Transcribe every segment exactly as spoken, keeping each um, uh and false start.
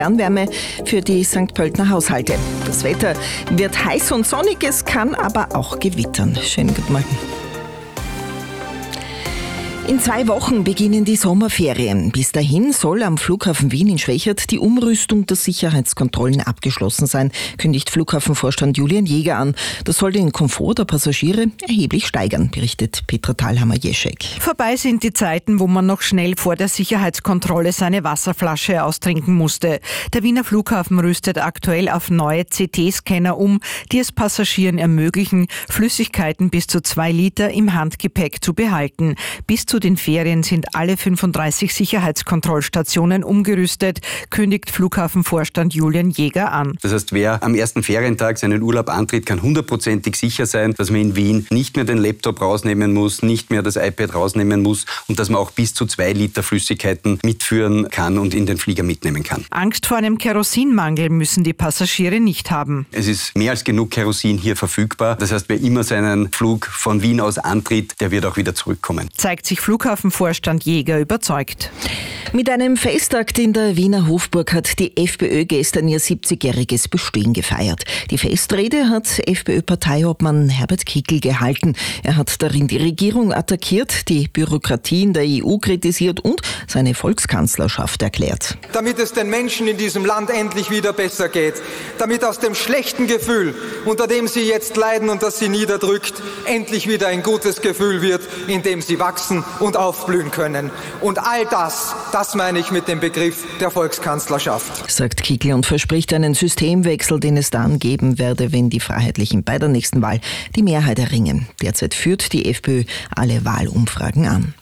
Fernwärme für die Sankt Pöltener Haushalte. Das Wetter wird heiß und sonnig, es kann aber auch gewittern. Schönen guten Morgen. In zwei Wochen beginnen die Sommerferien. Bis dahin soll am Flughafen Wien in Schwechat die Umrüstung der Sicherheitskontrollen abgeschlossen sein, kündigt Flughafenvorstand Julian Jäger an. Das soll den Komfort der Passagiere erheblich steigern, berichtet Petra Thalhammer-Jeschek. Vorbei sind die Zeiten, wo man noch schnell vor der Sicherheitskontrolle seine Wasserflasche austrinken musste. Der Wiener Flughafen rüstet aktuell auf neue C T-Scanner um, die es Passagieren ermöglichen, Flüssigkeiten bis zu zwei Liter im Handgepäck zu behalten. Bis zu den Ferien sind alle fünfunddreißig Sicherheitskontrollstationen umgerüstet, kündigt Flughafenvorstand Julian Jäger an. Das heißt, wer am ersten Ferientag seinen Urlaub antritt, kann hundertprozentig sicher sein, dass man in Wien nicht mehr den Laptop rausnehmen muss, nicht mehr das iPad rausnehmen muss und dass man auch bis zu zwei Liter Flüssigkeiten mitführen kann und in den Flieger mitnehmen kann. Angst vor einem Kerosinmangel müssen die Passagiere nicht haben. Es ist mehr als genug Kerosin hier verfügbar. Das heißt, wer immer seinen Flug von Wien aus antritt, der wird auch wieder zurückkommen. Zeigt sich Flughafenvorstand Jäger überzeugt. Mit einem Festakt in der Wiener Hofburg hat die FPÖ gestern ihr siebzigjähriges Bestehen gefeiert. Die Festrede hat FPÖ-Parteiobmann Herbert Kickl gehalten. Er hat darin die Regierung attackiert, die Bürokratie in der E U kritisiert und seine Volkskanzlerschaft erklärt. Damit es den Menschen in diesem Land endlich wieder besser geht, damit aus dem schlechten Gefühl, unter dem sie jetzt leiden und das sie niederdrückt, endlich wieder ein gutes Gefühl wird, in dem sie wachsen und aufblühen können. Und all das, das meine ich mit dem Begriff der Volkskanzlerschaft. Sagt Kickl und verspricht einen Systemwechsel, den es dann geben werde, wenn die Freiheitlichen bei der nächsten Wahl die Mehrheit erringen. Derzeit führt die FPÖ alle Wahlumfragen an.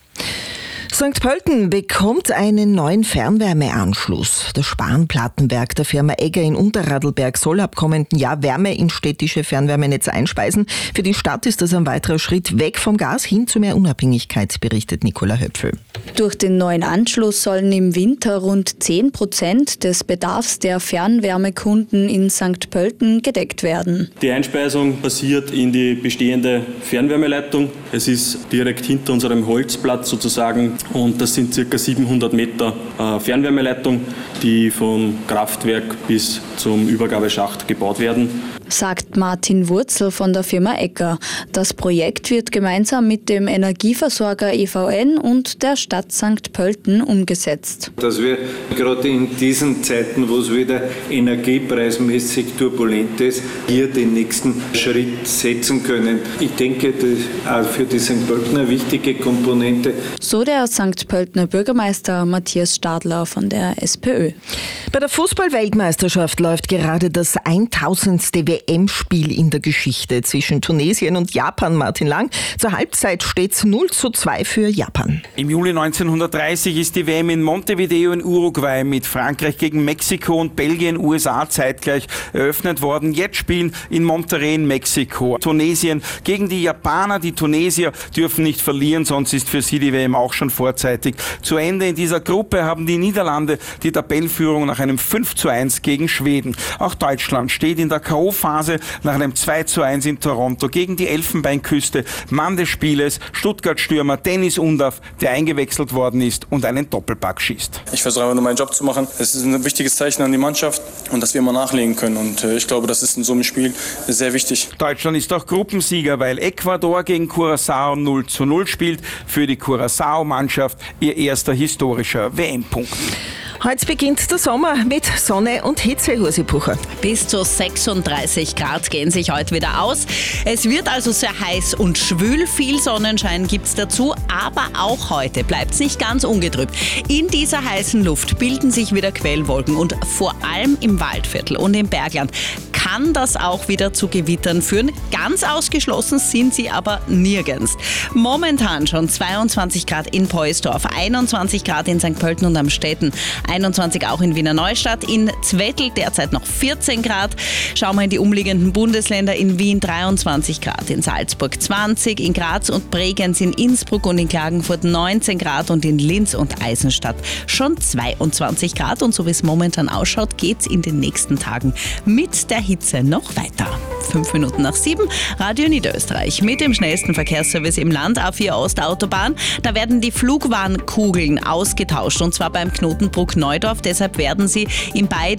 Sankt Pölten bekommt einen neuen Fernwärmeanschluss. Das Span-Plattenwerk der Firma Egger in Unterradlberg soll ab kommenden Jahr Wärme in städtische Fernwärmenetze einspeisen. Für die Stadt ist das ein weiterer Schritt weg vom Gas hin zu mehr Unabhängigkeit, berichtet Nicola Höpfel. Durch den neuen Anschluss sollen im Winter rund zehn Prozent des Bedarfs der Fernwärmekunden in Sankt Pölten gedeckt werden. Die Einspeisung passiert in die bestehende Fernwärmeleitung. Es ist direkt hinter unserem Holzplatz sozusagen. Und das sind ca. siebenhundert Meter äh, Fernwärmeleitung, die vom Kraftwerk bis zum Übergabeschacht gebaut werden. Sagt Martin Wurzel von der Firma Egger. Das Projekt wird gemeinsam mit dem Energieversorger E V N und der Stadt Sankt Pölten umgesetzt. Dass wir gerade in diesen Zeiten, wo es wieder energiepreismäßig turbulent ist, hier den nächsten Schritt setzen können. Ich denke, das ist auch für die Sankt Pöltener eine wichtige Komponente. So der Sankt Pöltener Bürgermeister Matthias Stadler von der SPÖ. Bei der Fußball-Weltmeisterschaft läuft gerade das tausendste W M-Spiel in der Geschichte zwischen Tunesien und Japan. Martin Lang, zur Halbzeit steht es null zu zwei für Japan. Im Juli neunzehnhundertdreißig ist die W M in Montevideo in Uruguay mit Frankreich gegen Mexiko und Belgien, U S A zeitgleich eröffnet worden. Jetzt spielen in Monterrey in Mexiko Tunesien gegen die Japaner. Die Tunesier dürfen nicht verlieren, sonst ist für sie die W M auch schon vorzeitig zu Ende. In dieser Gruppe haben die Niederlande die Tabellenführung nach einem fünf zu eins gegen Schweden. Auch Deutschland steht in der K O-Phase nach einem zwei zu eins in Toronto gegen die Elfenbeinküste. Mann des Spieles, Stuttgart-Stürmer Dennis Undaff, der eingewechselt worden ist und einen Doppelpack schießt. Ich versuche einfach nur meinen Job zu machen. Es ist ein wichtiges Zeichen an die Mannschaft und dass wir immer nachlegen können. Und ich glaube, das ist in so einem Spiel sehr wichtig. Deutschland ist auch Gruppensieger, weil Ecuador gegen Curaçao null zu null spielt. Für die Curaçao-Mannschaft ihr erster historischer W M-Punkt. Heute beginnt der Sommer mit Sonne und Hitze, Ursi Pucher. Bis zu sechsunddreißig Grad gehen sich heute wieder aus. Es wird also sehr heiß und schwül. Viel Sonnenschein gibt's dazu, aber auch heute bleibt es nicht ganz ungetrübt. In dieser heißen Luft bilden sich wieder Quellwolken und vor allem im Waldviertel und im Bergland kann das auch wieder zu Gewittern führen. Ganz ausgeschlossen sind sie aber nirgends. Momentan schon zweiundzwanzig Grad in Poisdorf, einundzwanzig Grad in Sankt Pölten und Amstetten, einundzwanzig auch in Wiener Neustadt, in Zwettl derzeit noch vierzehn Grad. Schauen wir in die umliegenden Bundesländer, in Wien dreiundzwanzig Grad, in Salzburg zwanzig, in Graz und Bregenz, in Innsbruck und in Klagenfurt neunzehn Grad und in Linz und Eisenstadt schon zweiundzwanzig Grad. Und so wie es momentan ausschaut, geht es in den nächsten Tagen mit der Hitze noch weiter. Fünf Minuten nach sieben, Radio Niederösterreich mit dem schnellsten Verkehrsservice im Land, A vier Ostautobahn. Da werden die Flugwarnkugeln ausgetauscht und zwar beim Knotenbruck Neudorf. Deshalb werden sie in beiden